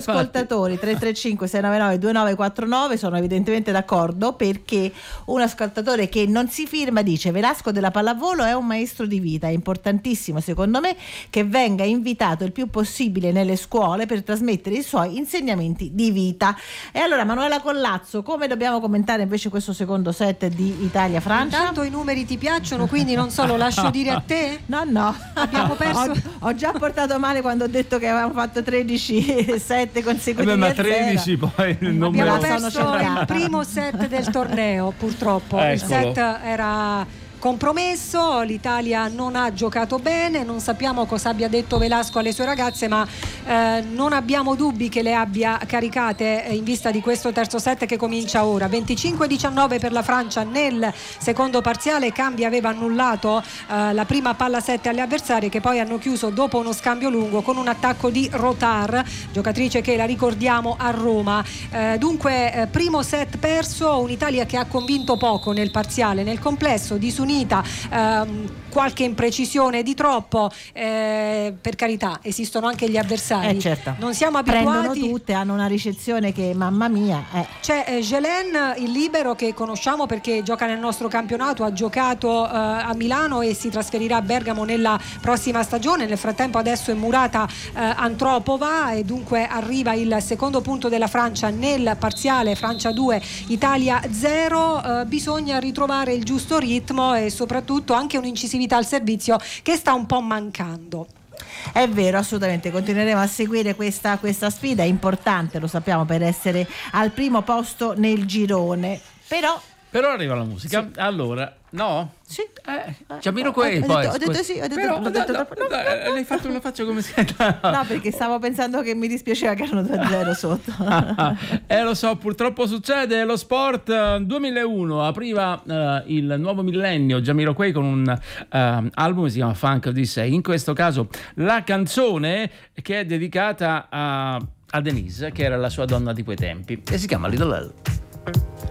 ascoltatori 335 699 2949 sono evidentemente d'accordo, perché un ascoltatore che non si firma dice: Velasco della pallavolo è un maestro di vita, è importantissimo secondo me che venga invitato il più possibile nelle scuole per trasmettere i suoi insegnamenti di vita. E allora, Manuela Collazzo, come dobbiamo commentare invece questo secondo set di Italia-Francia? Intanto i numeri ti piacciono, quindi non so, lo lascio dire a te? No, abbiamo perso. Ho già portato male quando ho detto che avevamo fatto 13 set consecutivi. Ma 13 poi non me abbiamo lo... perso il primo set del torneo, purtroppo. Eccolo. Il set era compromesso, l'Italia non ha giocato bene, non sappiamo cosa abbia detto Velasco alle sue ragazze, ma non abbiamo dubbi che le abbia caricate in vista di questo terzo set che comincia ora. 25-19 per la Francia nel secondo parziale. Cambi aveva annullato la prima palla 7 alle avversarie, che poi hanno chiuso dopo uno scambio lungo con un attacco di Rotar, giocatrice che la ricordiamo a Roma. Dunque primo set perso, un'Italia che ha convinto poco nel parziale, nel complesso disunita, qualche imprecisione di troppo, per carità esistono anche gli avversari, certo. Non siamo abituati, prendono tutte, hanno una ricezione che mamma mia. C'è Gelen, il libero, che conosciamo perché gioca nel nostro campionato, ha giocato a Milano e si trasferirà a Bergamo nella prossima stagione. Nel frattempo adesso è murata Antropova, e dunque arriva il secondo punto della Francia nel parziale, Francia 2 Italia 0. Bisogna ritrovare il giusto ritmo e soprattutto anche un'incisività al servizio che sta un po' mancando. È vero, assolutamente, continueremo a seguire questa sfida, è importante, lo sappiamo, per essere al primo posto nel girone. Però arriva la musica, sì. Allora, no? Sì. Jamiroquai, ho detto sì, ho detto l'hai fatto una faccia come se... No, perché stavo pensando che mi dispiaceva che erano 2-0 sotto. Lo so, purtroppo succede. Lo sport 2001 apriva il nuovo millennio Jamiroquai con un album che si chiama Funk of This Day. In questo caso la canzone che è dedicata a Denise, che era la sua donna di quei tempi, e si chiama Little L.